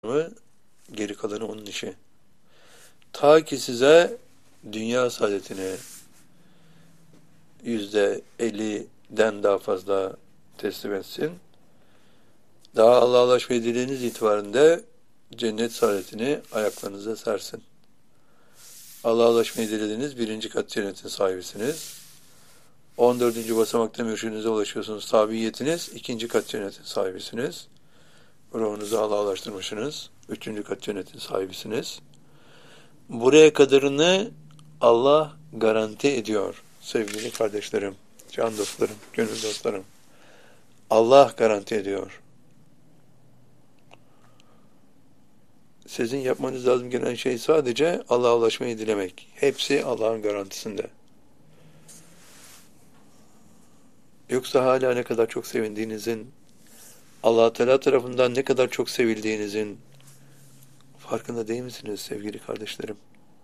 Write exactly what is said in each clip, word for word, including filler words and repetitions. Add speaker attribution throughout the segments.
Speaker 1: mı? Geri kalanı onun işi. Ta ki size dünya saadetini yüzde elliden daha fazla teslim etsin. Daha Allah'a ulaşmayı dilediğiniz itibarında cennet saadetini ayaklarınıza sersin. Allah'a ulaşmayı dilediğiniz birinci kat cennetin sahibisiniz. on dördüncü basamakta mürşidinize ulaşıyorsunuz. Tabiyetiniz ikinci kat cennetin sahibisiniz. Ruhunuzu Allah'a ulaştırmışsınız. Üçüncü kat cennetin sahibisiniz. Buraya kadarını Allah garanti ediyor sevgili kardeşlerim, can dostlarım, gönül dostlarım. Allah garanti ediyor. Sizin yapmanız lazım gelen şey sadece Allah'a ulaşmayı dilemek. Hepsi Allah'ın garantisinde. Yoksa hala ne kadar çok sevindiğinizin, Allah Teala tarafından ne kadar çok sevildiğinizin farkında değil misiniz sevgili kardeşlerim?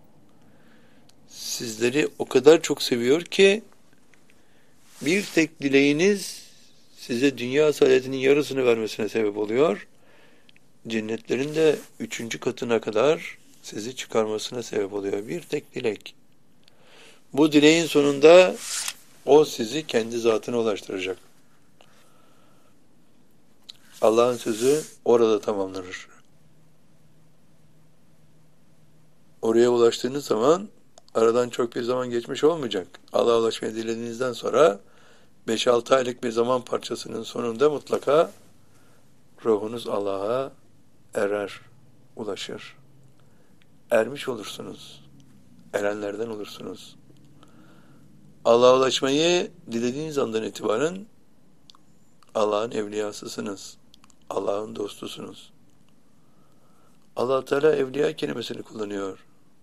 Speaker 1: Sizleri o kadar çok seviyor ki bir tek dileğiniz size dünya saadetinin yarısını vermesine sebep oluyor. Cennetlerin de üçüncü katına kadar sizi çıkarmasına sebep oluyor. Bir tek dilek. Bu dileğin sonunda o sizi kendi zatına ulaştıracak. Allah'ın sözü orada tamamlanır. Oraya ulaştığınız zaman aradan çok bir zaman geçmiş olmayacak. Allah'a ulaşmayı dilediğinizden sonra beş altı aylık bir zaman parçasının sonunda mutlaka ruhunuz Allah'a erer, ulaşır. Ermiş olursunuz. Erenlerden olursunuz. Allah'a ulaşmayı dilediğiniz andan itibaren Allah'ın evliyasısınız. Allah'ın dostusunuz. Allah Teala evliya kelimesini kullanıyor.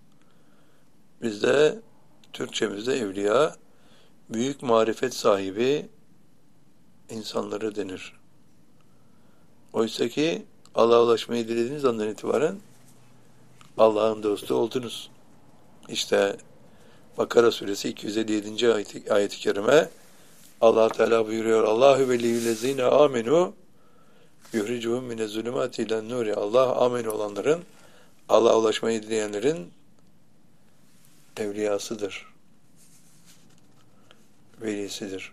Speaker 1: Bizde Türkçemizde evliya büyük marifet sahibi insanları denir. Oysa ki Allah'a ulaşmayı dilediğiniz andan itibaren Allah'ın dostu oldunuz. İşte Bakara suresi iki yüz elli yedinci ayet-i, ayet-i kerime Allah Teala buyuruyor. Allahu veliyyüllezine amenu yuhricuhum mine zulümati ilen nuri. Allah amin olanların, Allah'a ulaşmayı dileyenlerin evliyasıdır. Velisidir.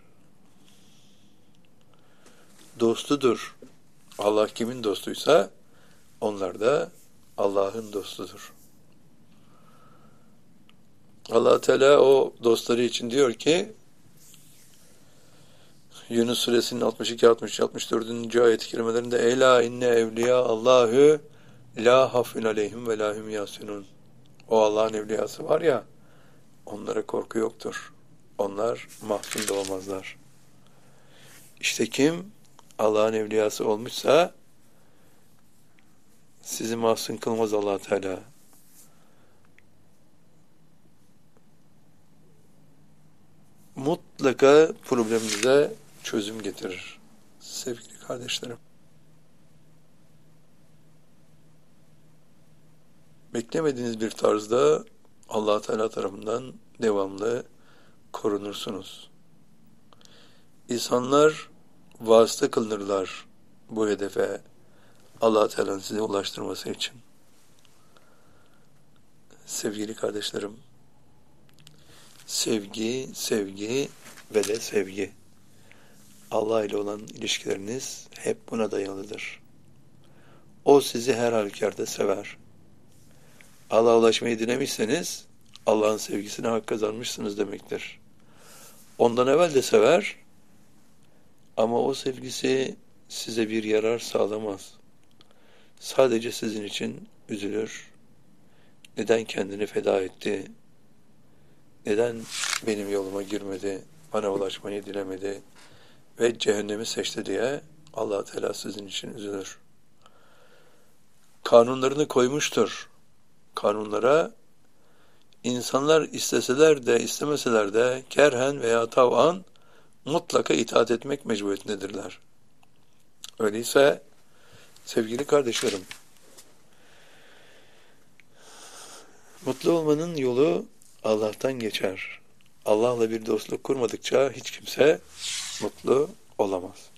Speaker 1: Dostudur. Allah kimin dostuysa onlar da Allah'ın dostudur. Allah Teala o dostları için diyor ki Yunus suresinin altmış iki altmış üç altmış dördüncü ayet-i kerimelerinde Ela inne evliya Allahü la hafun aleyhim ve lahum yasunun. O Allah'ın evliyası var ya, onlara korku yoktur. Onlar mahzun da olmazlar. İşte kim Allah'ın evliyası olmuşsa sizi mahzun kılmaz Allah Teala. Mutlaka probleminize çözüm getirir. Sevgili kardeşlerim. Beklemediğiniz bir tarzda Allah Teala tarafından devamlı korunursunuz. İnsanlar vasıta kılınırlar bu hedefe Allah Teala'nın size ulaştırması için. Sevgili kardeşlerim, sevgi, sevgi ve de sevgi. Allah ile olan ilişkileriniz hep buna dayalıdır. O sizi her halükarda sever. Allah'a ulaşmayı dilemişseniz Allah'ın sevgisine hak kazanmışsınız demektir. Ondan evvel de sever ama o sevgisi size bir yarar sağlamaz. Sadece sizin için üzülür. Neden kendini feda etti? Neden benim yoluma girmedi? Bana ulaşmayı dilemedi? Ve cehennemi seçti diye Allah Teala sizin için üzülür. Kanunlarını koymuştur. Kanunlara insanlar isteseler de istemeseler de kerhen veya tav'an mutlaka itaat etmek mecburiyetindedirler. Öyleyse sevgili kardeşlerim, mutlu olmanın yolu Allah'tan geçer. Allah'la bir dostluk kurmadıkça hiç kimse mutlu olamaz.